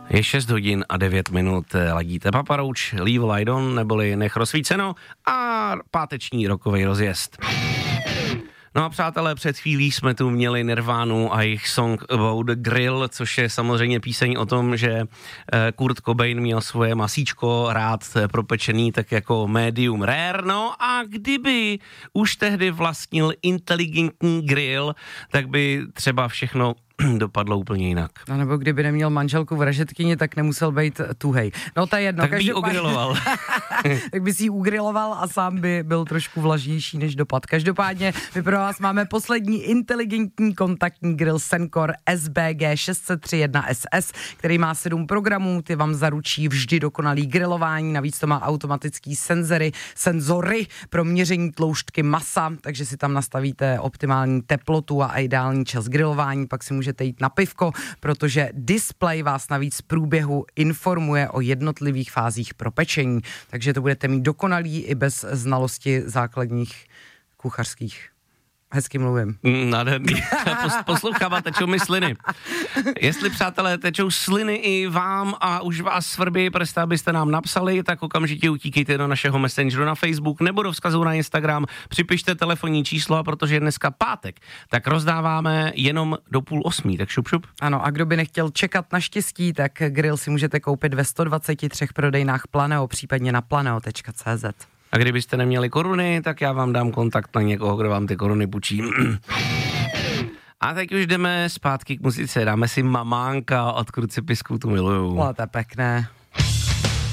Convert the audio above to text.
Je 6 hodin a 9 minut, ladíte Paparouč, Leave Light On, neboli Nech rozsvíceno a páteční rokový rozjezd. No a přátelé, před chvílí jsme tu měli Nirvánu a jejich Song About the Grill, což je samozřejmě píseň o tom, že Kurt Cobain měl svoje masíčko rád propečený tak jako medium rare, no a kdyby už tehdy vlastnil inteligentní grill, tak by třeba všechno dopadlo úplně jinak. A nebo kdyby neměl manželku v ražetkyni, tak nemusel být tuhej. No to je jedno. Tak by jí ugriloval. Tak by si ji ugriloval a sám by byl trošku vlažnější než dopad. Každopádně my pro vás máme poslední inteligentní kontaktní grill Sencor SBG 631 SS, který má 7 programů, ty vám zaručí vždy dokonalý grilování, navíc to má automatický senzory pro měření tloušťky masa, takže si tam nastavíte optimální teplotu a ideální čas grilování, pak si můžete jít na pivko, protože displej vás navíc v průběhu informuje o jednotlivých fázích propečení, takže to budete mít dokonalý i bez znalosti základních kuchařských. Hezky mluvím. Nádherný. Poslouchám a tečou mi sliny. Jestli, přátelé, tečou sliny i vám a už vás svrbí prsta, abyste nám napsali, tak okamžitě utíkejte do našeho messengeru na Facebook nebo do vzkazu na Instagram. Připište telefonní číslo, a protože je dneska pátek, tak rozdáváme jenom do 7:30, tak šup. Ano, a kdo by nechtěl čekat na štěstí, tak grill si můžete koupit ve 123 prodejnách Planeo, případně na planeo.cz. A kdybyste neměli koruny, tak já vám dám kontakt na někoho, kdo vám ty koruny půjčí. A teď už jdeme zpátky k muzice. Dáme si Mamánka od Krucipisků, tu miluju. To je pěkné.